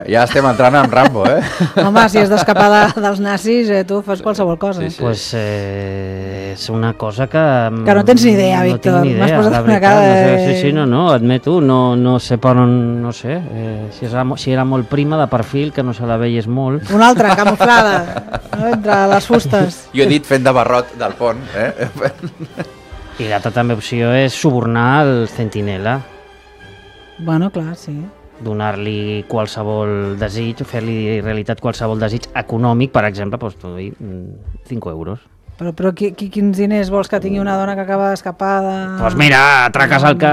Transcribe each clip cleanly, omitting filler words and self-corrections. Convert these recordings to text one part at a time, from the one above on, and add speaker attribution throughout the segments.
Speaker 1: Ja estem entrant en Rambo,
Speaker 2: Home, si has d'escapar dels nazis, tu fas qualsevol cosa.
Speaker 3: Sí. Pues és una cosa que
Speaker 2: no tens ni idea, Víctor.
Speaker 3: No tinc ni idea,
Speaker 2: m'has posat
Speaker 3: la veritat. No, admeto, no sé per on, no sé, si era molt prima de perfil, que no se la veies molt.
Speaker 2: Una altra, camuflada, no? Entre les fustes.
Speaker 1: Jo he dit fent de barrot del pont,
Speaker 3: I l'altra també opció és subornar el Centinela.
Speaker 2: Bueno, clar, sí.
Speaker 3: Donar-li qualsevol desig, fer-li realitat qualsevol desig econòmic, per exemple, produir 5 euros.
Speaker 2: Però quins diners vols que tingui una dona que acaba d'escapar de...
Speaker 3: Doncs mira, atraques el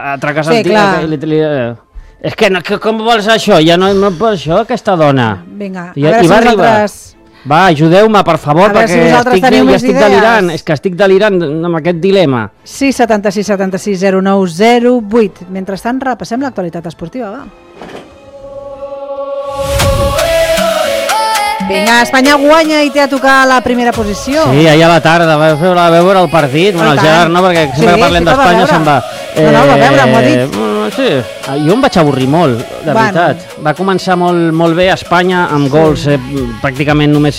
Speaker 2: tio.
Speaker 3: És que com vols això? Ja no per això, aquesta dona.
Speaker 2: Vinga, a veure si vosaltres...
Speaker 3: Va, ajudeu-me, per favor, perquè estic delirant. És que estic delirant amb aquest dilema.
Speaker 2: 676 76 0908. Mentrestant, repassem l'actualitat esportiva, va. Vinga, Espanya guanya i té a tocar la primera posició.
Speaker 3: Sí, ahir a la tarda va veure el partit. Bueno, el Gerard no, perquè sempre que parlem d'Espanya se'n va.
Speaker 2: No, va veure, m'ho ha dit.
Speaker 3: Sí, jo em vaig avorrir molt, de veritat. Va començar molt bé Espanya amb gols, pràcticament només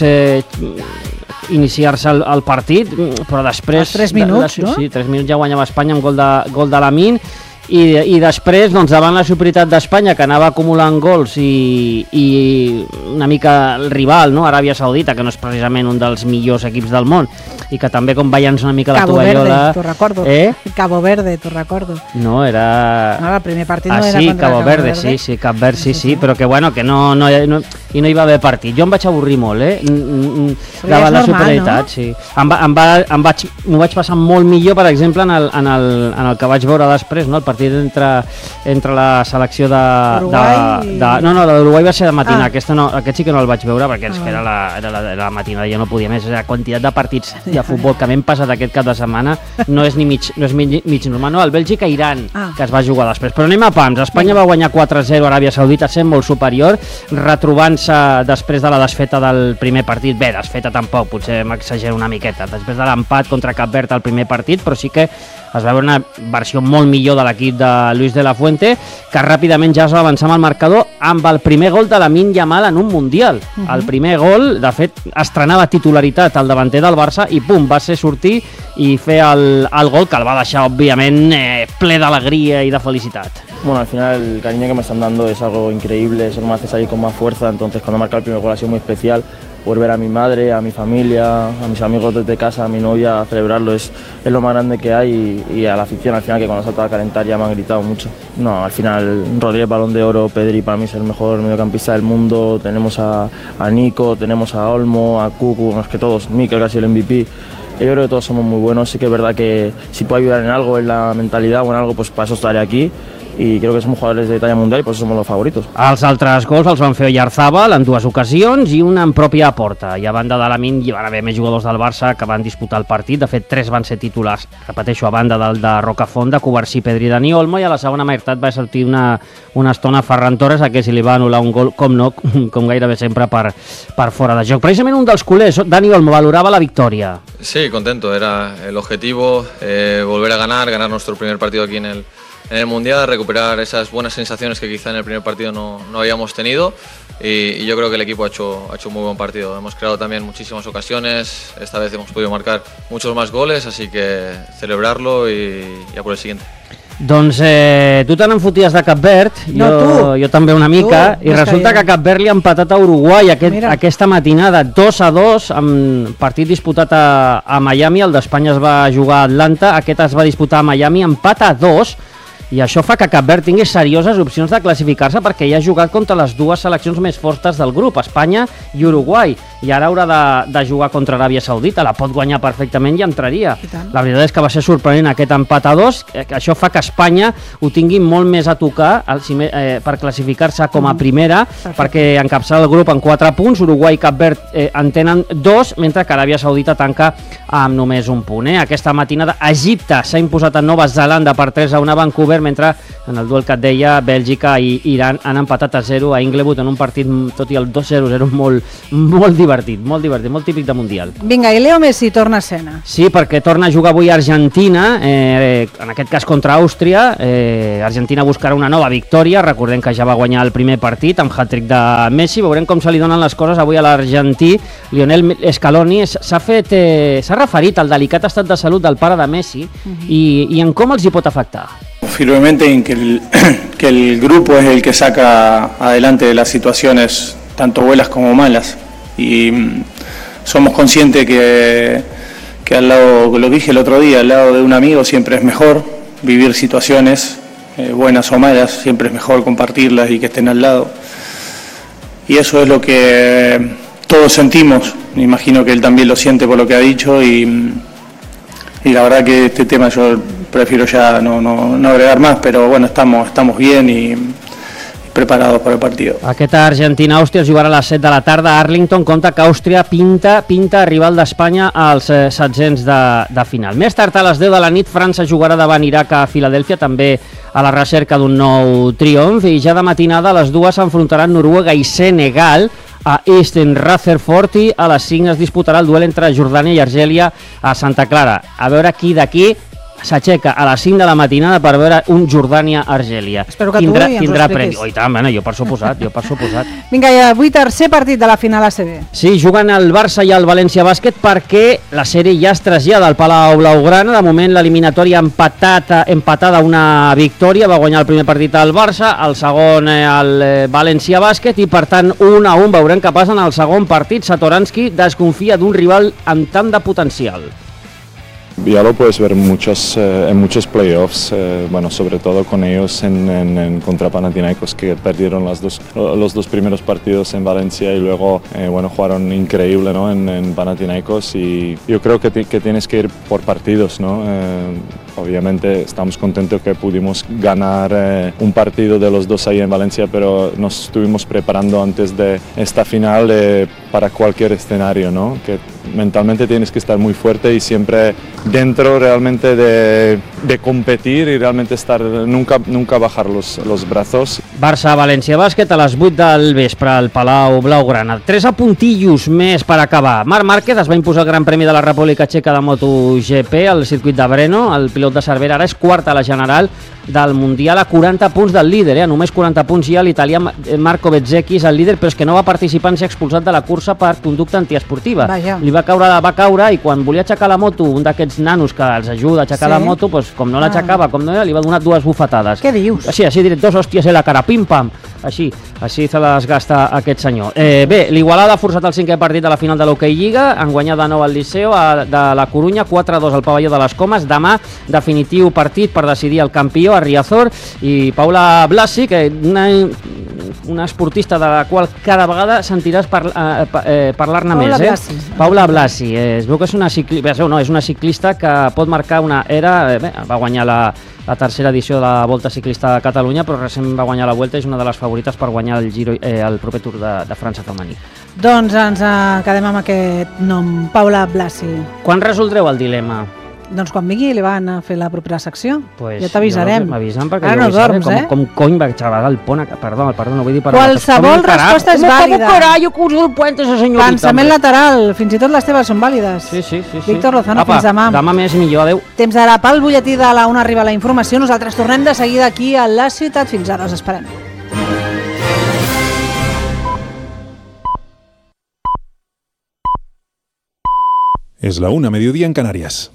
Speaker 3: iniciar-se el partit, però després...
Speaker 2: 3 minuts, no?
Speaker 3: Sí, 3 minuts ja guanyava Espanya amb gol de Lamine. I després, doncs, davant la superioritat d'Espanya, que anava acumulant gols i una mica el rival, no? Aràbia Saudita, que no és precisament un dels millors equips del món, i que també com veient una mica la tovallola...
Speaker 2: Cabo Verde, t'ho recordo. Cabo Verde, t'ho recordo.
Speaker 3: No, era...
Speaker 2: No, el primer partit no era
Speaker 3: sí,
Speaker 2: contra
Speaker 3: Cabo Verde. Sí, Cap Verde, sí, però que bueno, que no hi va haver partit. Jo em vaig avorrir molt, davant la superioritat, sí. M'ho vaig passar molt millor, per exemple, en el que vaig veure després, no? El partit entre la selecció de l'Uruguai va ser de matina. Aquest sí que no el vaig veure perquè era la matinada, jo no podia més. La quantitat de partits de futbol que m'hem passat aquest cap de setmana no és mig normal. No, el Bèlgica-Iran, que es va jugar després. Però anem a pams. Espanya va guanyar 4-0 a Aràbia Saudita, sent molt superior, retrobant-se després de la desfeta del primer partit. Bé, desfeta tampoc, potser m'exagero una miqueta. Després de l'empat contra Cap Verd al primer partit, però sí que es va veure una versió molt millor de l'equip de Luis de la Fuente, que ràpidament ja es va avançar amb el marcador amb el primer gol de Lamine Yamal en un Mundial. El primer gol, de fet, estrenava titularitat al davanter del Barça i pum, va ser sortir i fer el gol, que el va deixar, òbviament, ple d'alegria i de felicitat.
Speaker 4: Bueno, al final el cariño que me están dando es algo increíble, eso me hace salir con más fuerza, entonces cuando marca el primer gol ha sido muy especial. Poder ver a mi madre, a mi familia, a mis amigos desde casa, a mi novia, a celebrarlo es lo más grande que hay y a la afición al final, que cuando salta a calentar ya me han gritado mucho. No, al final Rodríguez, Balón de Oro, Pedri para mí es el mejor mediocampista del mundo, tenemos a Nico, tenemos a Olmo, a Cucu, es que todos, Mikel, que ha sido el MVP. Yo creo que todos somos muy buenos, sí que es verdad que si puedo ayudar en algo, en la mentalidad o en algo, pues para eso estaré aquí. I crec que som jugadors de talla mundial i per això som els favoritos.
Speaker 3: Els altres gols els van fer Oyarzabal en 2 ocasions i una en pròpia porta. I a banda de Lamine hi van haver més jugadors del Barça que van disputar el partit. De fet, 3 van ser titulars. Repeteixo, a banda del de Rocafonda, Covarsí, Pedri, Dani Olmo, i a la segona meitat va sortir una estona Ferran Torres, a què se li va anul·lar un gol, com gairebé sempre per fora de joc. Precisament un dels culers, Dani Olmo, valorava la victòria.
Speaker 5: Sí, contento. Era el objetivo, volver a ganar nuestro primer partido aquí en el Mundial, recuperar esas buenas sensaciones que quizá en el primer partido no habíamos tenido y yo creo que el equipo ha hecho un muy buen partido. Hemos creado también muchísimas ocasiones, esta vez hemos podido marcar muchos más goles, así que celebrarlo y ya por el siguiente.
Speaker 3: Doncs tu te n'enfoties de Cap Verd, jo també una mica, i resulta que Cap Verd li ha empatat a Uruguai aquesta matinada 2-2, amb partit disputat a Miami. El d'Espanya es va jugar a Atlanta, aquest es va disputar a Miami, empat a 2, i això fa que Cap Verd tingui serioses opcions de classificar-se, perquè ja ha jugat contra les 2 seleccions més fortes del grup, Espanya i Uruguai, i ara haurà de jugar contra Aràbia Saudita. La pot guanyar perfectament i entraria. La veritat és que va ser sorprenent aquest empat a 2, que això fa que Espanya ho tingui molt més a tocar per classificar-se com a primera, perquè encapçala el grup en 4 punts, Uruguai i Cap Verd en tenen 2, mentre que Aràbia Saudita tanca amb només un punt. Aquesta matinada Egipte s'ha imposat a Nova Zelanda per 3-1 a Vancouver, obert, mentre en el duel que et deia, Bèlgica i Iran han empatat a 0 a Inglewood en un partit, tot i el 2-0, molt divertit, molt típic de Mundial.
Speaker 2: Vinga, i Leo Messi torna a escena.
Speaker 3: Sí, perquè torna a jugar avui a Argentina, en aquest cas contra Àustria. Argentina buscarà una nova victòria, recordem que ja va guanyar el primer partit amb hat-trick de Messi. Veurem com se li donen les coses avui a l'argentí. Lionel Scaloni s'ha referit al delicat estat de salut del pare de Messi i en com els hi pot afectar.
Speaker 6: Firmemente en que el grupo es el que saca adelante las situaciones, tanto buenas como malas. Y somos conscientes que al lado, lo dije el otro día, al lado de un amigo siempre es mejor vivir situaciones buenas o malas, siempre es mejor compartirlas y que estén al lado. Y eso es lo que todos sentimos, me imagino que él también lo siente por lo que ha dicho y la verdad que este tema yo prefiero ya no agregar más, pero bueno, estamos bien y preparados per al partit.
Speaker 3: Aquesta Argentina-Àustria es jugarà a les 7 de la tarda a Arlington, compta que Àustria pinta rival d'Espanya als setzents de final. Més tard, a les 10 de la nit, França jugarà davant Iraq a Filadèlfia, també a la recerca d'un nou triomf, i ja de matinada a les 2 s'enfrontaran Noruega i Senegal a Eastern Rutherford, i a les 5 es disputarà el duel entre Jordània i Argèlia a Santa Clara. A veure qui d'aquí s'aixeca a les 5 de la matinada per veure un Jordània-Argèlia.
Speaker 2: Espero que tu ens ho
Speaker 3: premi. Oh, i tant, bueno, jo per suposat.
Speaker 2: Vinga, i avui tercer partit de la final ACB.
Speaker 3: Sí, juguen el Barça i el València Bàsquet perquè la sèrie ja es trasllada al Palau Blaugrana. De moment l'eliminatòria empatada una victòria, va guanyar el primer partit al Barça, el segon el València Bàsquet, i per tant 1-1 veurem què passa en el segon partit. Satoransky desconfia d'un rival amb tant de potencial.
Speaker 7: Ya lo puedes ver en muchos playoffs, bueno, sobre todo con ellos contra Panathinaikos, que perdieron los dos primeros partidos en Valencia y luego bueno, jugaron increíble, ¿no? en Panathinaikos, y yo creo que tienes que ir por partidos, ¿no? Obviamente estamos contentos que pudimos ganar un partido de los dos ahí en Valencia, pero nos estuvimos preparando antes de esta final para cualquier escenario, ¿no? Que mentalmente tienes que estar muy fuerte y siempre dentro realmente de competir y realmente estar, nunca bajar los brazos.
Speaker 3: Barça-València Bàsquet a les 8 del vespre al Palau Blaugrana. 3 apuntillos més per acabar. Marc Márquez es va imposar el Gran Premi de la República Txeca de MotoGP al circuit de Brno. El pilot de Cervera ara és quart a la general del Mundial a 40 punts del líder, només 40 punts hi ha l'italià Marco Bezzecchi, és el líder, però és que no va participar en ser expulsat de la cursa per conducta antiesportiva.
Speaker 2: Vaja.
Speaker 3: Li va caure i quan volia aixecar la moto, un d'aquests nanos que els ajuda a aixecar la moto, doncs, com no l'aixecava, li va donar 2 bufetades.
Speaker 2: Què dius?
Speaker 3: Sí, així diré, 2 hòsties a la cara, pim-pam, així se les gasta aquest senyor. Bé, l'Igualada ha forçat el 5è partit de la final de l'Hockey Lliga, han guanyat de nou el Liceo de la Corunya, 4-2 al pavelló de les Comes. Demà, definitiu partit per decidir el campió a Riazor, i Paula Blasi, que una esportista de la qual cada vegada sentiràs parlar-ne més. Paula Blasi. Es veu que és una ciclista que pot marcar una era. Va guanyar la tercera edició de la Volta Ciclista de Catalunya, però recent va guanyar la Vuelta i és una de les favorites per guanyar el Giro, el proper Tour de França femení.
Speaker 2: Doncs ens quedem amb aquest nom, Paula Blasi.
Speaker 3: Quan resoldreu el dilema?
Speaker 2: Doncs quan vingui li van a fer la propera secció.
Speaker 3: Pues
Speaker 2: ja t'avisarem.
Speaker 3: M'avisen perquè
Speaker 2: ara no dorms,
Speaker 3: com cony vaig xavar el pont. Perdó, no vull dir per
Speaker 2: qualsevol resposta és vàlida.
Speaker 3: Carai, que us el puente, esa senyorita.
Speaker 2: Pensament lateral, fins i tot les teves són vàlides.
Speaker 3: Sí.
Speaker 2: Víctor Lozano, fins demà.
Speaker 3: Demà més i millor, adeu.
Speaker 2: Temps ara pel butlletí de la 1 arriba la informació. Nosaltres tornem de seguida aquí a la ciutat. Fins ara, us esperem.
Speaker 8: Es la 1, mediodía en Canarias.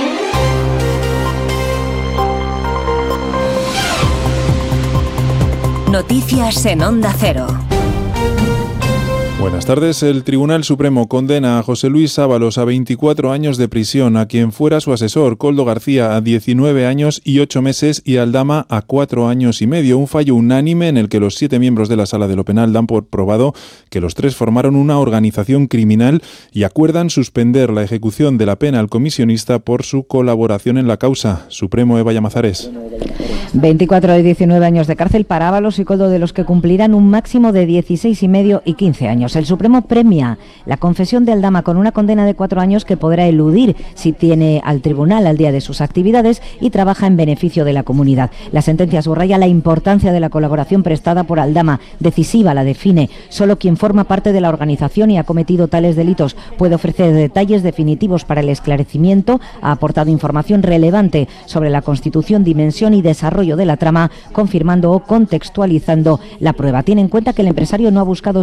Speaker 9: Noticias en Onda Cero.
Speaker 8: Buenas tardes. El Tribunal Supremo condena a José Luis Ábalos a 24 años de prisión, a quien fuera su asesor, Koldo García, a 19 años y 8 meses y Aldama a 4 años y medio. Un fallo unánime en el que los 7 miembros de la Sala de lo Penal dan por probado que los 3 formaron una organización criminal y acuerdan suspender la ejecución de la pena al comisionista por su colaboración en la causa. Supremo, Eva Llamazares.
Speaker 10: 24 y 19 años de cárcel para Ábalos y Koldo, de los que cumplirán un máximo de 16 y medio y 15 años. años. El Supremo premia la confesión de Aldama con una condena de 4 años que podrá eludir si tiene al tribunal al día de sus actividades y trabaja en beneficio de la comunidad. La sentencia subraya la importancia de la colaboración prestada por Aldama, decisiva, la define. Solo quien forma parte de la organización y ha cometido tales delitos puede ofrecer detalles definitivos para el esclarecimiento. Ha aportado información relevante sobre la constitución, dimensión y desarrollo de la trama, confirmando o contextualizando la prueba. Tiene en cuenta que el empresario no ha buscado